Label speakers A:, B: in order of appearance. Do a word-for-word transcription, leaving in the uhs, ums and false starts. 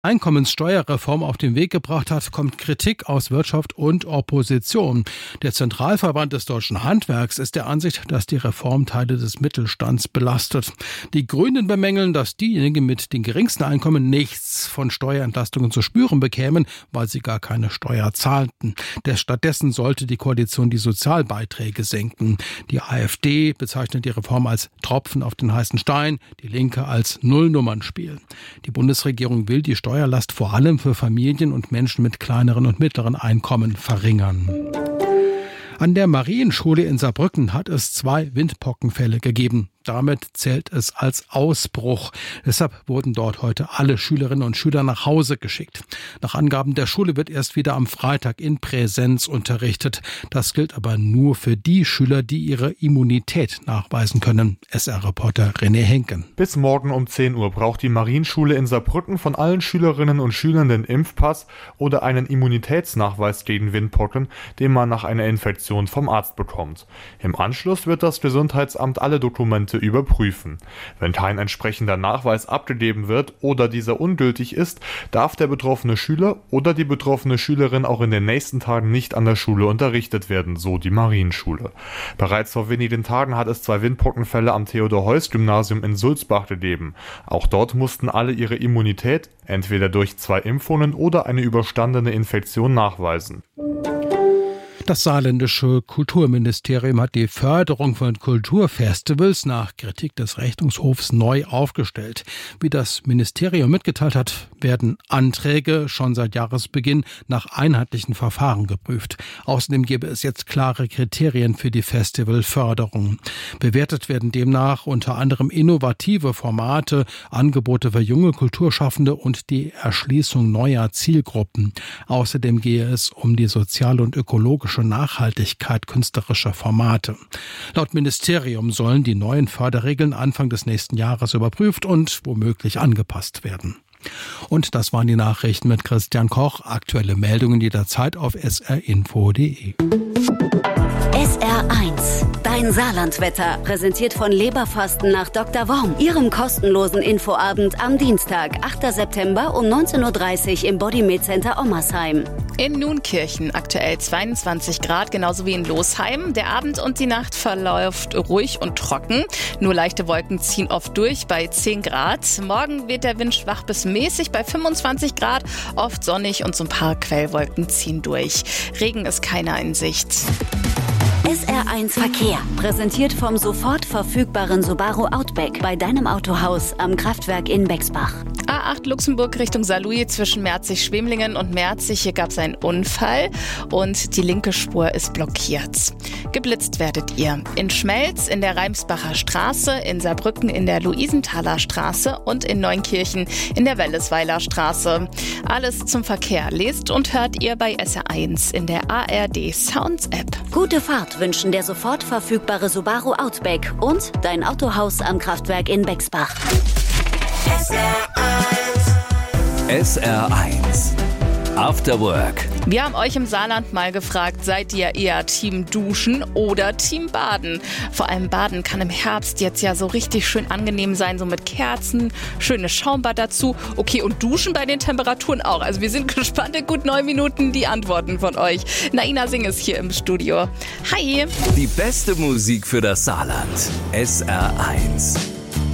A: Einkommenssteuerreform auf den Weg gebracht hat, kommt Kritik aus Wirtschaft und Opposition. Der Zentralverband des deutschen Handwerks ist der Ansicht, dass die Reform Teile des Mittelstands belastet. Die Grünen bemängeln, dass diejenigen mit den geringsten Einkommen nichts von Steuerentlastungen zu spüren bekämen, weil sie gar keine Steuer zahlten. Stattdessen sollte die Koalition die Sozialbeiträge senken. Die AfD bezeichnet die Reform als Tropfen auf den heißen Stein, die Linke als Nullnummernspiel. Die Bundesregierung will die Steuer Steuerlast vor allem für Familien und Menschen mit kleineren und mittleren Einkommen verringern. An der Marienschule in Saarbrücken hat es zwei Windpockenfälle gegeben. Damit zählt es als Ausbruch. Deshalb wurden dort heute alle Schülerinnen und Schüler nach Hause geschickt. Nach Angaben der Schule wird erst wieder am Freitag in Präsenz unterrichtet. Das gilt aber nur für die Schüler, die ihre Immunität nachweisen können. S R-Reporter René Henken.
B: Bis morgen um zehn Uhr braucht die Marienschule in Saarbrücken von allen Schülerinnen und Schülern den Impfpass oder einen Immunitätsnachweis gegen Windpocken, den man nach einer Infektion vom Arzt bekommt. Im Anschluss wird das Gesundheitsamt alle Dokumente überprüfen. Wenn kein entsprechender Nachweis abgegeben wird oder dieser ungültig ist, darf der betroffene Schüler oder die betroffene Schülerin auch in den nächsten Tagen nicht an der Schule unterrichtet werden, so die Marienschule. Bereits vor wenigen Tagen hat es zwei Windpockenfälle am Theodor-Heuss-Gymnasium in Sulzbach gegeben. Auch dort mussten alle ihre Immunität entweder durch zwei Impfungen oder eine überstandene Infektion nachweisen.
A: Das saarländische Kulturministerium hat die Förderung von Kulturfestivals nach Kritik des Rechnungshofs neu aufgestellt. Wie das Ministerium mitgeteilt hat, werden Anträge schon seit Jahresbeginn nach einheitlichen Verfahren geprüft. Außerdem gäbe es jetzt klare Kriterien für die Festivalförderung. Bewertet werden demnach unter anderem innovative Formate, Angebote für junge Kulturschaffende und die Erschließung neuer Zielgruppen. Außerdem gehe es um die soziale und ökologische Nachhaltigkeit künstlerischer Formate. Laut Ministerium sollen die neuen Förderregeln Anfang des nächsten Jahres überprüft und womöglich angepasst werden. Und das waren die Nachrichten mit Christian Koch. Aktuelle Meldungen jederzeit auf s r info punkt d e.
C: S R eins, dein Saarlandwetter, präsentiert von Leberfasten nach Doktor Worm. Ihrem kostenlosen Infoabend am Dienstag, achter September um neunzehn Uhr dreißig im Bodymed Center Ommersheim.
D: In Nunkirchen aktuell zweiundzwanzig Grad, genauso wie in Losheim. Der Abend und die Nacht verläuft ruhig und trocken. Nur leichte Wolken ziehen oft durch bei zehn Grad. Morgen wird der Wind schwach bis mäßig bei fünfundzwanzig Grad. Oft sonnig und so ein paar Quellwolken ziehen durch. Regen ist keiner in Sicht.
C: S R eins Verkehr, präsentiert vom sofort verfügbaren Subaru Outback bei deinem Autohaus am Kraftwerk in Bexbach.
D: A acht Luxemburg Richtung Saarlouis zwischen Merzig-Schwemlingen und Merzig. Hier gab es einen Unfall und die linke Spur ist blockiert. Geblitzt werdet ihr in Schmelz, in der Reimsbacher Straße, in Saarbrücken in der Luisenthaler Straße und in Neunkirchen in der Wellesweiler Straße. Alles zum Verkehr lest und hört ihr bei S R eins in der A R D Sounds App.
C: Gute Fahrt wünschen der sofort verfügbare Subaru Outback und dein Autohaus am Kraftwerk in Bexbach.
E: S R eins. S R eins. After Work.
D: Wir haben euch im Saarland mal gefragt, seid ihr eher Team Duschen oder Team Baden? Vor allem Baden kann im Herbst jetzt ja so richtig schön angenehm sein, so mit Kerzen, schönes Schaumbad dazu. Okay, und Duschen bei den Temperaturen auch. Also wir sind gespannt, in gut neun Minuten die Antworten von euch. Naina Singh ist hier im Studio. Hi!
E: Die beste Musik für das Saarland. S R eins.